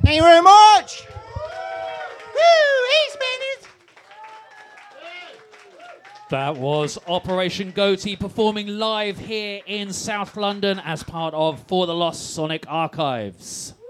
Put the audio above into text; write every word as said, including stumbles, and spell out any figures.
Thank you very much. Woo, E-Spinners. That was Operation Goatee performing live here in South London as part of For the Lost Sonic Archives.